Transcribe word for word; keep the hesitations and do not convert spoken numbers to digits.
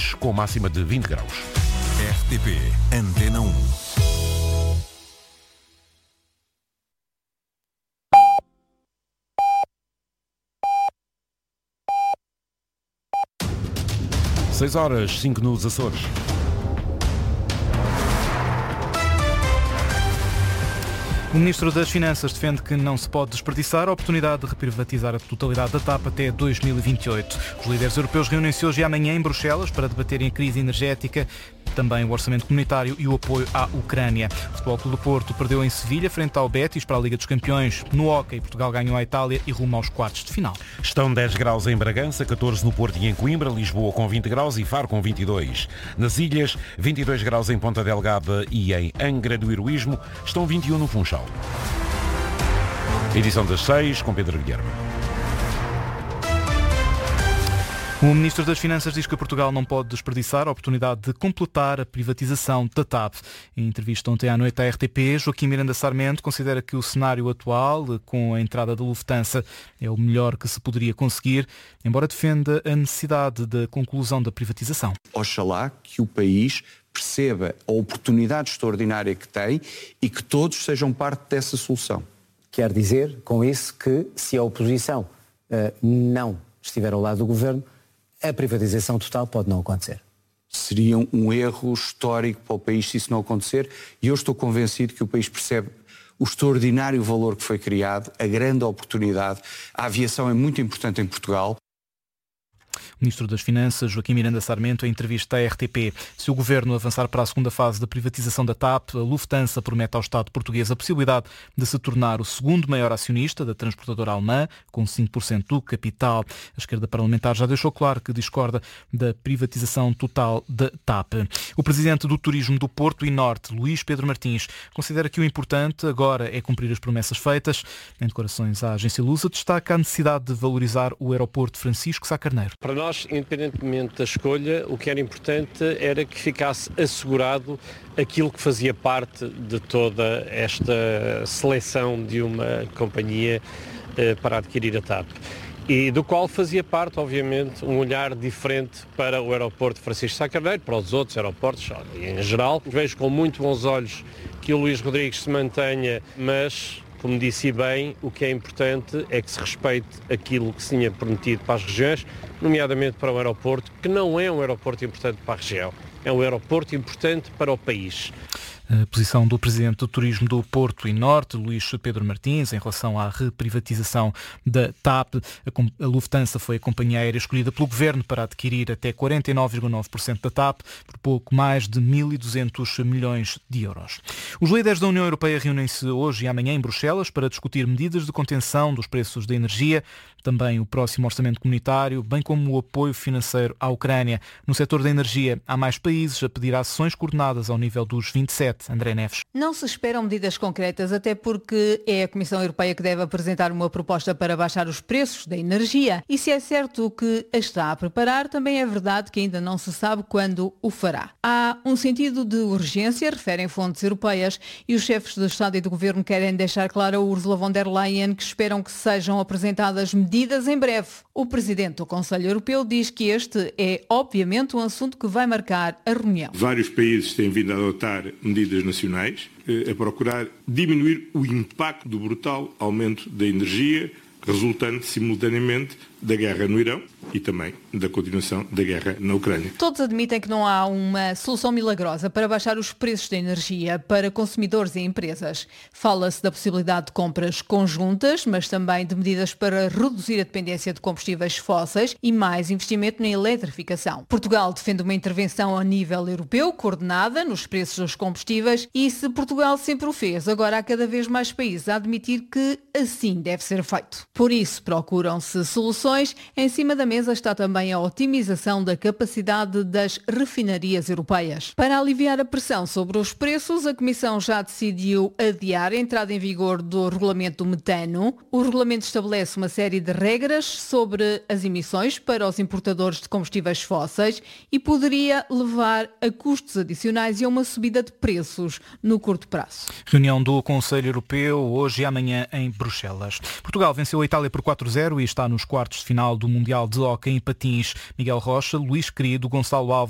hoje com máxima de vinte graus. R T P Antena um. seis horas, cinco nos Açores. O Ministro das Finanças defende que não se pode desperdiçar a oportunidade de reprivatizar a totalidade da T A P até dois mil e vinte e oito. Os líderes europeus reúnem-se hoje e amanhã em Bruxelas para debaterem a crise energética, também o orçamento comunitário e o apoio à Ucrânia. O Futebol Clube do Porto perdeu em Sevilha frente ao Betis para a Liga dos Campeões. No hóquei, Portugal ganhou a Itália e rumo aos quartos de final. Estão dez graus em Bragança, catorze no Porto e em Coimbra, Lisboa com vinte graus e Faro com vinte e dois. Nas ilhas, vinte e dois graus em Ponta Delgada e em Angra do Heroísmo, estão vinte e um no Funchal. Edição das seis, com Pedro Guilherme. O Ministro das Finanças diz que Portugal não pode desperdiçar a oportunidade de completar a privatização da T A P. Em entrevista ontem à noite à R T P, Joaquim Miranda Sarmento considera que o cenário atual, com a entrada da Lufthansa, é o melhor que se poderia conseguir, embora defenda a necessidade da conclusão da privatização. Oxalá que o país perceba a oportunidade extraordinária que tem e que todos sejam parte dessa solução. Quer dizer, com isso, que se a oposição uh, não estiver ao lado do governo, a privatização total pode não acontecer. Seria um erro histórico para o país se isso não acontecer, e eu estou convencido que o país percebe o extraordinário valor que foi criado, a grande oportunidade. A aviação é muito importante em Portugal. O Ministro das Finanças, Joaquim Miranda Sarmento, em entrevista à R T P. Se o Governo avançar para a segunda fase da privatização da T A P, a Lufthansa promete ao Estado português a possibilidade de se tornar o segundo maior acionista da transportadora alemã, com cinco por cento do capital. A esquerda parlamentar já deixou claro que discorda da privatização total da T A P. O Presidente do Turismo do Porto e Norte, Luís Pedro Martins, considera que o importante agora é cumprir as promessas feitas. Em declarações à agência Lusa, destaca a necessidade de valorizar o aeroporto Francisco Sá Carneiro. Para nós, independentemente da escolha, o que era importante era que ficasse assegurado aquilo que fazia parte de toda esta seleção de uma companhia eh, para adquirir a T A P. E do qual fazia parte, obviamente, um olhar diferente para o aeroporto Francisco Sá Carneiro, para os outros aeroportos em geral. Vejo com muito bons olhos que o Luís Rodrigues se mantenha, mas, como disse bem, o que é importante é que se respeite aquilo que se tinha prometido para as regiões, nomeadamente para o aeroporto, que não é um aeroporto importante para a região, é um aeroporto importante para o país. A posição do Presidente do Turismo do Porto e Norte, Luís Pedro Martins, em relação à reprivatização da T A P. A Lufthansa foi a companhia aérea escolhida pelo Governo para adquirir até quarenta e nove vírgula nove por cento da T A P por pouco mais de mil e duzentos milhões de euros. Os líderes da União Europeia reúnem-se hoje e amanhã em Bruxelas para discutir medidas de contenção dos preços da energia, também o próximo orçamento comunitário, bem como o apoio financeiro à Ucrânia. No setor da energia, há mais países a pedir ações coordenadas ao nível dos vinte e sete. André Neves. Não se esperam medidas concretas, até porque é a Comissão Europeia que deve apresentar uma proposta para baixar os preços da energia. E se é certo que a está a preparar, também é verdade que ainda não se sabe quando o fará. Há um sentido de urgência, referem fontes europeias, e os chefes de Estado e do Governo querem deixar claro a Ursula von der Leyen que esperam que sejam apresentadas medidas em breve. O Presidente do Conselho Europeu diz que este é, obviamente, um assunto que vai marcar a reunião. Vários países têm vindo a adotar medidas nacionais a procurar diminuir o impacto do brutal aumento da energia resultante simultaneamente da guerra no Irão e também da continuação da guerra na Ucrânia. Todos admitem que não há uma solução milagrosa para baixar os preços da energia para consumidores e empresas. Fala-se da possibilidade de compras conjuntas, mas também de medidas para reduzir a dependência de combustíveis fósseis e mais investimento na eletrificação. Portugal defende uma intervenção a nível europeu, coordenada nos preços dos combustíveis, e se Portugal sempre o fez, agora há cada vez mais países a admitir que assim deve ser feito. Por isso, procuram-se soluções. Em cima da mesa está também a otimização da capacidade das refinarias europeias. Para aliviar a pressão sobre os preços, a Comissão já decidiu adiar a entrada em vigor do regulamento do metano. O regulamento estabelece uma série de regras sobre as emissões para os importadores de combustíveis fósseis e poderia levar a custos adicionais e a uma subida de preços no curto prazo. Reunião do Conselho Europeu hoje e amanhã em Bruxelas. Portugal venceu a Itália por quatro a zero e está nos quartos de final do Mundial de Hóquei em Patins. Miguel Rocha, Luís Querido, Gonçalo Alves